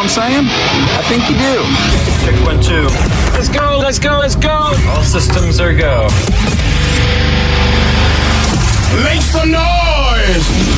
what I'm saying? I think you do. Check 1, 2. Let's go, let's go, let's go! All systems are go. Make some noise!